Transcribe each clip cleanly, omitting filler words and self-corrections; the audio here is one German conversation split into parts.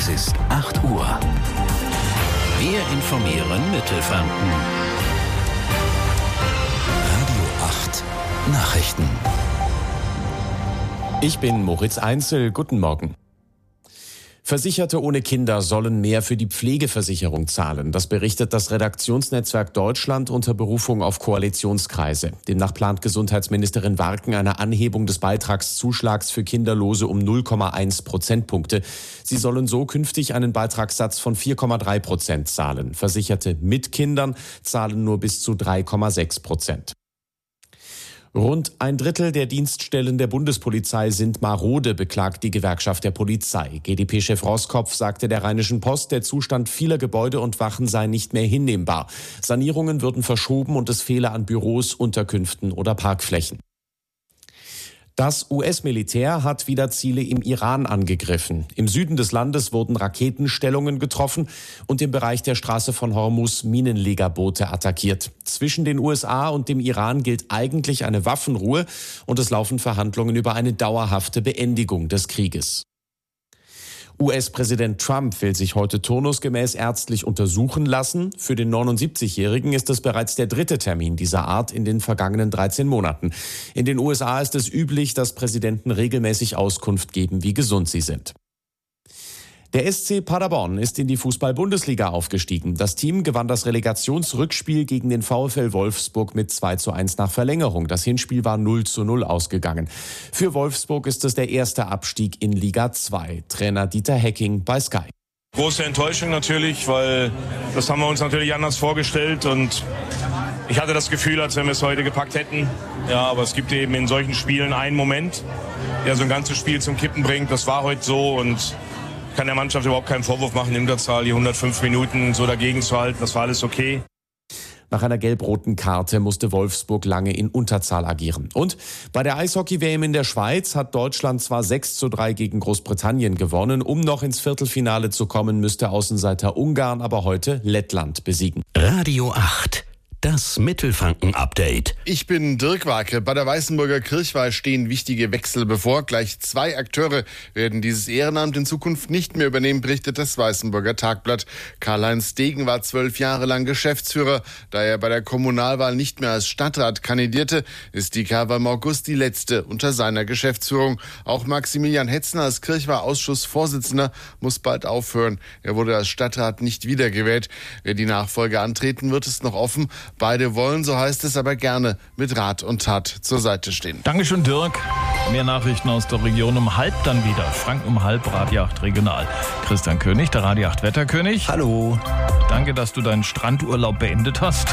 Es ist 8 Uhr. Wir informieren Mittelfranken. Radio 8 Nachrichten. Ich bin Moritz Einzel. Guten Morgen. Versicherte ohne Kinder sollen mehr für die Pflegeversicherung zahlen. Das berichtet das Redaktionsnetzwerk Deutschland unter Berufung auf Koalitionskreise. Demnach plant Gesundheitsministerin Warken eine Anhebung des Beitragszuschlags für Kinderlose um 0,1 Prozentpunkte. Sie sollen so künftig einen Beitragssatz von 4,3% zahlen. Versicherte mit Kindern zahlen nur bis zu 3,6%. Rund ein Drittel der Dienststellen der Bundespolizei sind marode, beklagt die Gewerkschaft der Polizei. GdP-Chef Roskopf sagte der Rheinischen Post, der Zustand vieler Gebäude und Wachen sei nicht mehr hinnehmbar. Sanierungen würden verschoben und es fehle an Büros, Unterkünften oder Parkflächen. Das US-Militär hat wieder Ziele im Iran angegriffen. Im Süden des Landes wurden Raketenstellungen getroffen und im Bereich der Straße von Hormuz Minenlegerboote attackiert. Zwischen den USA und dem Iran gilt eigentlich eine Waffenruhe und es laufen Verhandlungen über eine dauerhafte Beendigung des Krieges. US-Präsident Trump will sich heute turnusgemäß ärztlich untersuchen lassen. Für den 79-Jährigen ist es bereits der 3. Termin dieser Art in den vergangenen 13 Monaten. In den USA ist es üblich, dass Präsidenten regelmäßig Auskunft geben, wie gesund sie sind. Der SC Paderborn ist in die Fußball-Bundesliga aufgestiegen. Das Team gewann das Relegationsrückspiel gegen den VfL Wolfsburg mit 2:1 nach Verlängerung. Das Hinspiel war 0:0 ausgegangen. Für Wolfsburg ist es der erste Abstieg in Liga 2. Trainer Dieter Hecking bei Sky. Große Enttäuschung natürlich, weil das haben wir uns natürlich anders vorgestellt und ich hatte das Gefühl, als wenn wir es heute gepackt hätten. Ja, aber es gibt eben in solchen Spielen einen Moment, der so ein ganzes Spiel zum Kippen bringt. Das war heute so und kann der Mannschaft überhaupt keinen Vorwurf machen, in Unterzahl die 105 Minuten so dagegen zu halten. Das war alles okay. Nach einer gelb-roten Karte musste Wolfsburg lange in Unterzahl agieren. Und bei der Eishockey-WM in der Schweiz hat Deutschland zwar 6:3 gegen Großbritannien gewonnen. Um noch ins Viertelfinale zu kommen, müsste Außenseiter Ungarn aber heute Lettland besiegen. Radio 8. Das Mittelfranken-Update. Ich bin Dirk Wake. Bei der Weißenburger Kirchweih stehen wichtige Wechsel bevor. Gleich 2 Akteure werden dieses Ehrenamt in Zukunft nicht mehr übernehmen, berichtet das Weißenburger Tagblatt. Karl-Heinz Degen war 12 Jahre lang Geschäftsführer. Da er bei der Kommunalwahl nicht mehr als Stadtrat kandidierte, ist die Kerwa im August die letzte unter seiner Geschäftsführung. Auch Maximilian Hetzner als Kirchweih-Ausschussvorsitzender muss bald aufhören. Er wurde als Stadtrat nicht wiedergewählt. Wer die Nachfolge antreten wird, ist noch offen. Beide wollen, so heißt es, aber gerne mit Rat und Tat zur Seite stehen. Dankeschön, Dirk. Mehr Nachrichten aus der Region um 12:30 dann wieder. Frank um 12:30, Radio 8 Regional. Christian König, der Radio 8 Wetterkönig. Hallo. Danke, dass du deinen Strandurlaub beendet hast.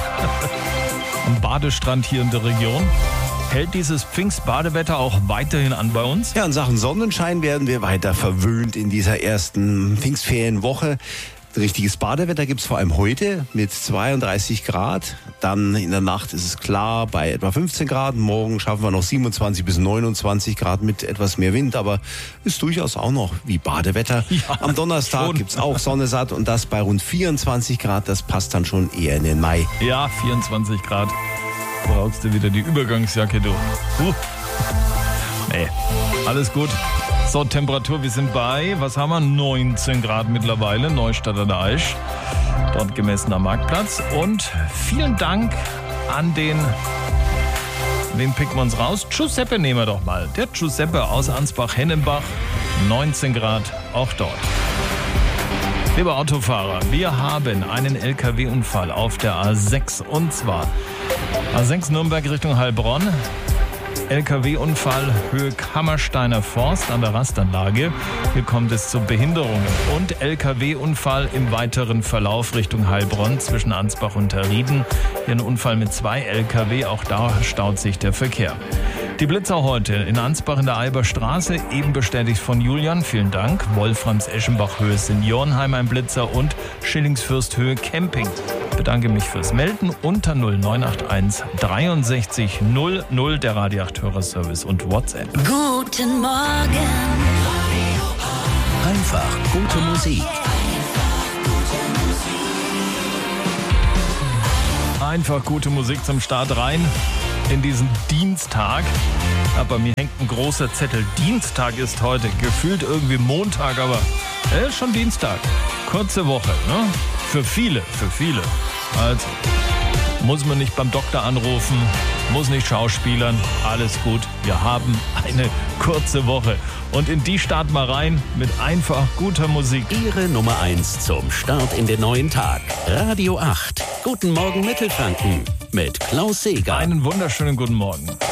Am Badestrand hier in der Region. Hält dieses Pfingstbadewetter auch weiterhin an bei uns? Ja, in Sachen Sonnenschein werden wir weiter verwöhnt in dieser ersten Pfingstferienwoche. Richtiges Badewetter gibt's vor allem heute mit 32 Grad. Dann in der Nacht ist es klar bei etwa 15 Grad. Morgen schaffen wir noch 27 bis 29 Grad mit etwas mehr Wind. Aber ist durchaus auch noch wie Badewetter. Ja, am Donnerstag schon. Gibt's auch Sonne satt und das bei rund 24 Grad. Das passt dann schon eher in den Mai. Ja, 24 Grad. Brauchst du wieder die Übergangsjacke, du. Nee, alles gut. So, Temperatur, wir sind bei, was haben wir? 19 Grad mittlerweile, Neustadt an der Aisch. Dort gemessen am Marktplatz. Und vielen Dank an den, wen picken wir uns raus? Giuseppe nehmen wir doch mal. Der Giuseppe aus Ansbach-Hennenbach, 19 Grad, auch dort. Lieber Autofahrer, wir haben einen LKW-Unfall auf der A6 und zwar A6 Nürnberg Richtung Heilbronn. LKW-Unfall Höhe Kammersteiner Forst an der Rastanlage. Hier kommt es zu Behinderungen. Und LKW-Unfall im weiteren Verlauf Richtung Heilbronn zwischen Ansbach und Rieden. Hier ein Unfall mit 2 LKW. Auch da staut sich der Verkehr. Die Blitzer heute in Ansbach in der Eiberstraße, eben bestätigt von Julian. Vielen Dank. Wolframs-Eschenbach-Höhe Seniorenheim ein Blitzer und Schillingsfürst-Höhe Camping. Ich bedanke mich fürs Melden unter 0981 63 00 der Radio 8 Hörerservice und WhatsApp. Guten Morgen. Einfach gute Musik. Einfach gute Musik zum Start rein in diesen Dienstag. Ja, bei mir hängt ein großer Zettel. Dienstag ist heute. Gefühlt irgendwie Montag, aber Ist schon Dienstag. Kurze Woche, ne? Für viele. Also, muss man nicht beim Doktor anrufen, muss nicht schauspielern, alles gut. Wir haben eine kurze Woche. Und in die starten wir rein mit einfach guter Musik. Ihre Nummer 1 zum Start in den neuen Tag. Radio 8. Guten Morgen Mittelfranken mit Klaus Seeger. Einen wunderschönen guten Morgen.